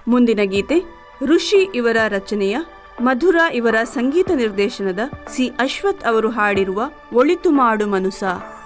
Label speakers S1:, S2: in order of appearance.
S1: ಮುಂದಿನ ಗೀತೆ ಋಷಿ ಇವರ ರಚನೆಯ, ಮಧುರ ಇವರ ಸಂಗೀತ ನಿರ್ದೇಶನದ, ಸಿ ಅಶ್ವಥ್ ಅವರು ಹಾಡಿರುವ ಒಳಿತು ಮಾಡು ಮನುಸ.